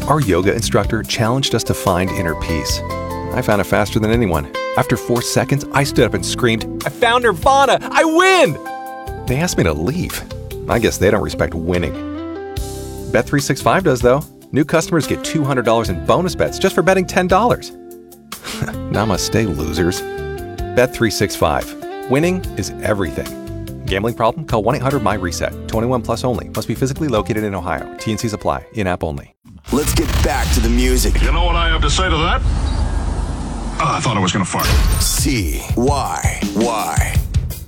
Our yoga instructor challenged us to find inner peace. I found it faster than anyone. After 4 seconds, I stood up and screamed, "I found Nirvana! I win!" They asked me to leave. I guess they don't respect winning. Bet365 does, though. New customers get $200 in bonus bets just for betting $10. Namaste, losers. Bet365. Winning is everything. Gambling problem? Call 1-800-MY-RESET. 21 plus only. Must be physically located in Ohio. T&Cs apply. In-app only. Let's get back to the music. You know what I have to say to that? I thought I was going to fart. C-Y-Y.